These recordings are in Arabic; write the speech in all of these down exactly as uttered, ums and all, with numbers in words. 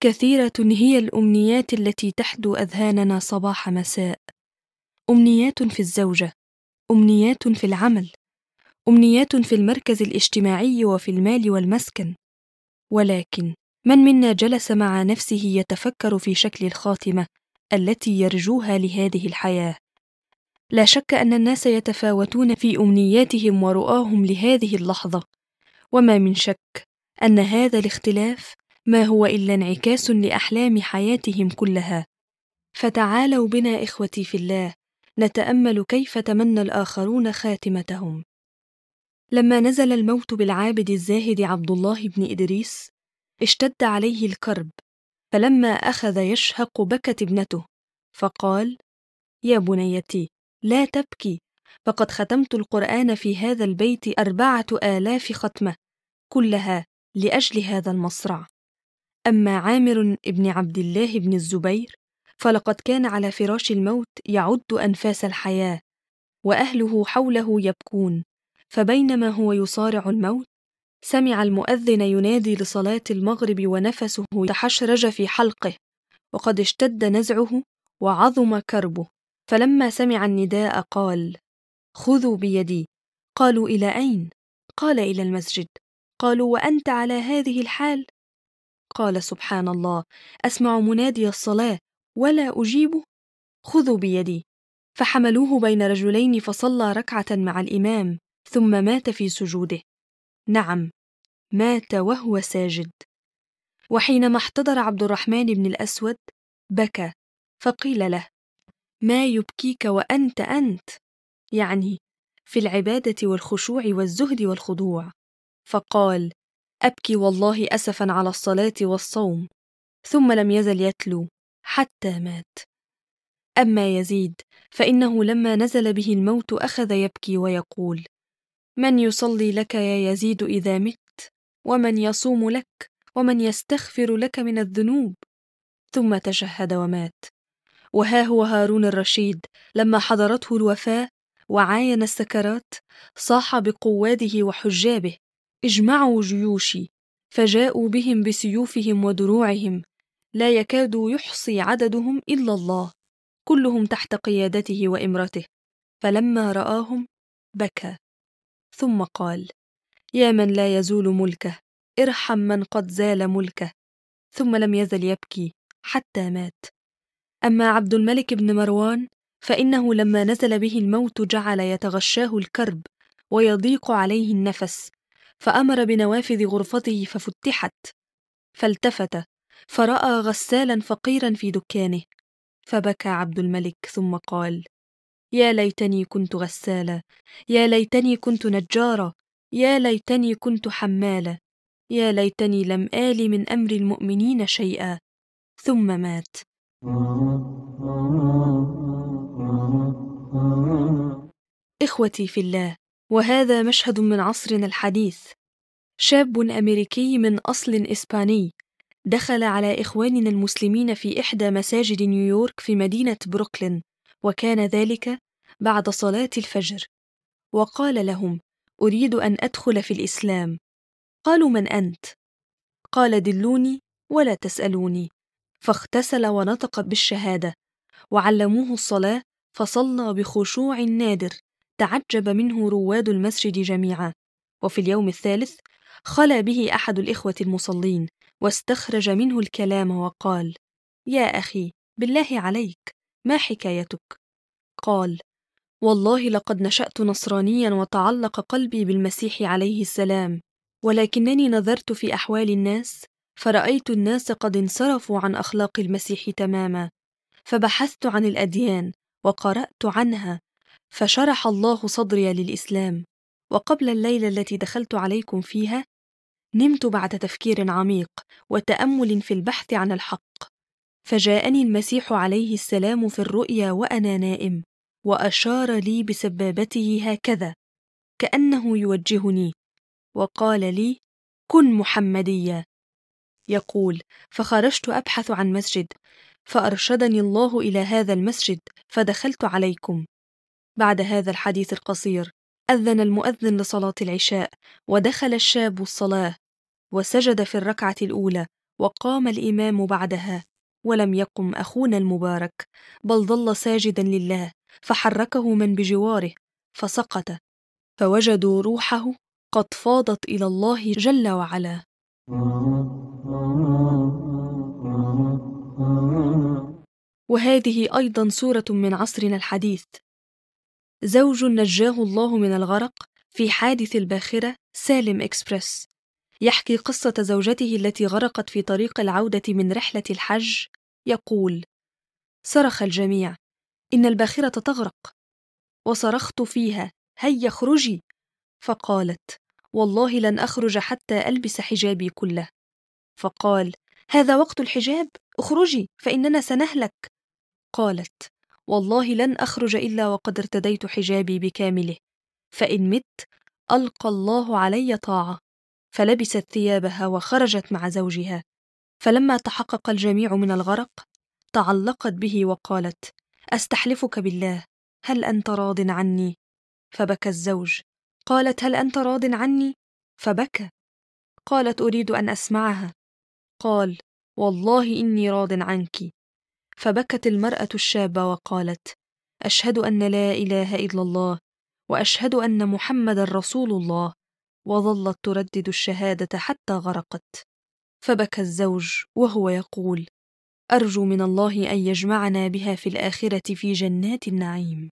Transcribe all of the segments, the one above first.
كثيرة هي الأمنيات التي تحدو أذهاننا صباح مساء. أمنيات في الزوجة، أمنيات في العمل، أمنيات في المركز الاجتماعي وفي المال والمسكن. ولكن من منا جلس مع نفسه يتفكر في شكل الخاتمة التي يرجوها لهذه الحياة؟ لا شك أن الناس يتفاوتون في أمنياتهم ورؤاهم لهذه اللحظة، وما من شك أن هذا الاختلاف ما هو إلا انعكاس لأحلام حياتهم كلها. فتعالوا بنا إخوتي في الله نتأمل كيف تمنى الآخرون خاتمتهم. لما نزل الموت بالعابد الزاهد عبد الله بن إدريس اشتد عليه الكرب، فلما أخذ يشهق بكت ابنته فقال: يا بنيتي لا تبكي، فقد ختمت القرآن في هذا البيت أربعة آلاف ختمة، كلها لأجل هذا المصرع. أما عامر بن عبد الله بن الزبير فلقد كان على فراش الموت يعد أنفاس الحياة، وأهله حوله يبكون، فبينما هو يصارع الموت سمع المؤذن ينادي لصلاة المغرب ونفسه تحشرج في حلقه، وقد اشتد نزعه وعظم كربه. فلما سمع النداء قال: خذوا بيدي. قالوا: إلى أين؟ قال: إلى المسجد. قالوا: وأنت على هذه الحال؟ قال: سبحان الله، أسمع منادي الصلاة ولا أجيبه؟ خذوا بيدي. فحملوه بين رجلين فصلى ركعة مع الإمام، ثم مات في سجوده. نعم، مات وهو ساجد. وحينما احتضر عبد الرحمن بن الأسود بكى، فقيل له: ما يبكيك وأنت أنت؟ يعني في العبادة والخشوع والزهد والخضوع. فقال: أبكي والله أسفا على الصلاة والصوم. ثم لم يزل يتلو حتى مات. أما يزيد فإنه لما نزل به الموت أخذ يبكي ويقول: من يصلي لك يا يزيد إذا مت؟ ومن يصوم لك؟ ومن يستغفر لك من الذنوب؟ ثم تشهد ومات. وها هو هارون الرشيد لما حضرته الوفاة وعاين السكرات صاح بقواده وحجابه: اجمعوا جيوشي، فجاءوا بهم بسيوفهم ودروعهم، لا يكاد يحصي عددهم إلا الله، كلهم تحت قيادته وإمرته. فلما رآهم بكى، ثم قال: يا من لا يزول ملكه، ارحم من قد زال ملكه. ثم لم يزل يبكي حتى مات. أما عبد الملك بن مروان فإنه لما نزل به الموت جعل يتغشاه الكرب ويضيق عليه النفس، فأمر بنوافذ غرفته ففتحت، فالتفت فرأى غسالا فقيرا في دكانه، فبكى عبد الملك ثم قال: يا ليتني كنت غسالا، يا ليتني كنت نجارا، يا ليتني كنت حمالا، يا ليتني لم آل من أمر المؤمنين شيئا. ثم مات. إخوتي في الله، وهذا مشهد من عصرنا الحديث. شاب أمريكي من أصل إسباني دخل على إخواننا المسلمين في إحدى مساجد نيويورك في مدينة بروكلين، وكان ذلك بعد صلاة الفجر، وقال لهم: أريد أن أدخل في الإسلام. قالوا: من أنت؟ قال: دلوني ولا تسألوني. فاغتسل ونطق بالشهادة، وعلموه الصلاة، فصلى بخشوع نادر تعجب منه رواد المسجد جميعا. وفي اليوم الثالث خلا به أحد الإخوة المصلين واستخرج منه الكلام وقال: يا أخي بالله عليك، ما حكايتك؟ قال: والله لقد نشأت نصرانيا وتعلق قلبي بالمسيح عليه السلام، ولكنني نظرت في أحوال الناس فرأيت الناس قد انصرفوا عن أخلاق المسيح تماما، فبحثت عن الأديان وقرأت عنها، فشرح الله صدري للإسلام. وقبل الليلة التي دخلت عليكم فيها نمت بعد تفكير عميق وتأمل في البحث عن الحق، فجاءني المسيح عليه السلام في الرؤيا وأنا نائم، وأشار لي بسبابته هكذا كأنه يوجهني، وقال لي: كن محمديا. يقول: فخرجت أبحث عن مسجد، فأرشدني الله إلى هذا المسجد، فدخلت عليكم. بعد هذا الحديث القصير أذن المؤذن لصلاة العشاء، ودخل الشاب الصلاة، وسجد في الركعة الأولى، وقام الإمام بعدها، ولم يقم أخونا المبارك، بل ظل ساجدا لله، فحركه من بجواره فسقط، فوجدوا روحه قد فاضت إلى الله جل وعلا. وهذه أيضا صورة من عصرنا الحديث. زوج نجاه الله من الغرق في حادث الباخرة سالم إكسبرس، يحكي قصة زوجته التي غرقت في طريق العودة من رحلة الحج. يقول: صرخ الجميع: إن الباخرة تغرق، وصرخت فيها: هيا اخرجي، فقالت: والله لن أخرج حتى ألبس حجابي كله. فقال: هذا وقت الحجاب، اخرجي فإننا سنهلك. قالت: والله لن أخرج إلا وقد ارتديت حجابي بكامله، فإن مت ألقى الله علي طاعة. فلبست ثيابها وخرجت مع زوجها، فلما تحقق الجميع من الغرق تعلقت به وقالت: أستحلفك بالله، هل أنت راض عني؟ فبكى الزوج. قالت: هل أنت راض عني؟ فبكى. قالت: أريد أن أسمعها. قال: والله إني راض عنك. فبكت المرأة الشابة وقالت: أشهد أن لا إله إلا الله، وأشهد أن محمد رسول الله، وظلت تردد الشهادة حتى غرقت. فبكى الزوج وهو يقول: أرجو من الله أن يجمعنا بها في الآخرة في جنات النعيم.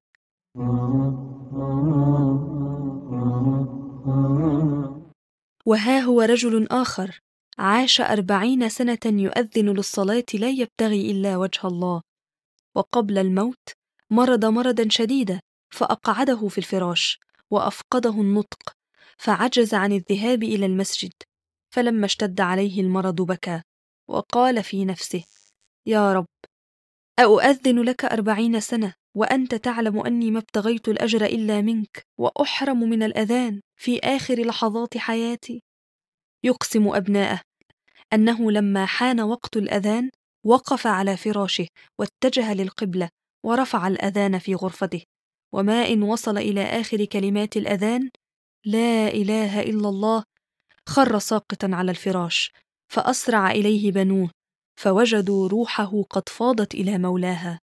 وها هو رجل آخر عاش أربعين سنة يؤذن للصلاة لا يبتغي إلا وجه الله، وقبل الموت مرض مرضا شديدا فأقعده في الفراش وأفقده النطق، فعجز عن الذهاب إلى المسجد. فلما اشتد عليه المرض بكى وقال في نفسه: يا رب، أؤذن لك أربعين سنة وأنت تعلم أني ما ابتغيت الأجر إلا منك، وأحرم من الأذان في آخر لحظات حياتي. يقسم أبناءه أنه لما حان وقت الأذان وقف على فراشه واتجه للقبلة ورفع الأذان في غرفته، وما إن وصل إلى آخر كلمات الأذان: لا إله إلا الله، خر ساقطا على الفراش، فأسرع إليه بنوه فوجدوا روحه قد فاضت إلى مولاها.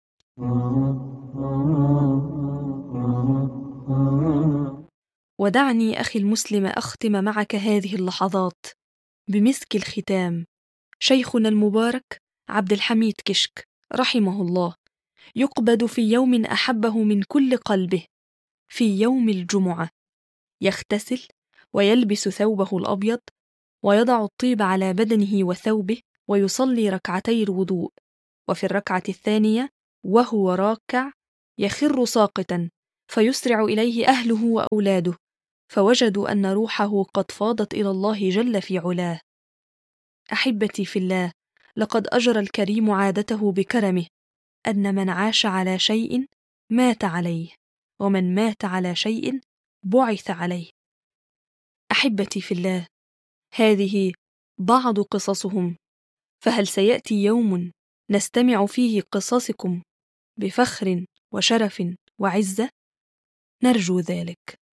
ودعني أخي المسلم أختم معك هذه اللحظات بمسك الختام. شيخنا المبارك عبد الحميد كشك رحمه الله يقبض في يوم أحبه من كل قلبه، في يوم الجمعة، يغتسل ويلبس ثوبه الأبيض ويضع الطيب على بدنه وثوبه ويصلي ركعتي الوضوء، وفي الركعة الثانية وهو راكع يخر ساقطا، فيسرع إليه أهله وأولاده، فوجدوا أن روحه قد فاضت إلى الله جل في علاه. أحبتي في الله، لقد أجرى الكريم عادته بكرمه أن من عاش على شيء مات عليه، ومن مات على شيء بعث عليه. أحبتي في الله، هذه بعض قصصهم، فهل سيأتي يوم نستمع فيه قصصكم بفخر وشرف وعزة؟ نرجو ذلك.